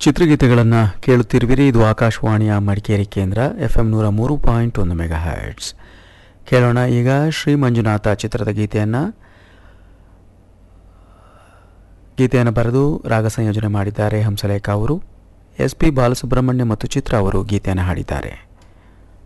ಚಿತ್ರಗೀತೆಗಳನ್ನು ಕೇಳುತ್ತಿರುವಿರಿ. ಇದು ಆಕಾಶವಾಣಿಯ ಮಡಿಕೇರಿ ಕೇಂದ್ರ FM 103.1 ಮೆಗಾ ಹರ್ಟ್ಸ್. ಕೇಳೋಣ ಈಗ ಶ್ರೀ ಮಂಜುನಾಥ ಚಿತ್ರದ ಗೀತೆಯನ್ನು ಬರೆದು ರಾಗ ಸಂಯೋಜನೆ ಮಾಡಿದ್ದಾರೆ ಹಂಸಲೇಖ ಅವರು. SP ಬಾಲಸುಬ್ರಹ್ಮಣ್ಯ ಮತ್ತು ಚಿತ್ರ ಅವರು ಗೀತೆಯನ್ನು ಹಾಡಿದ್ದಾರೆ.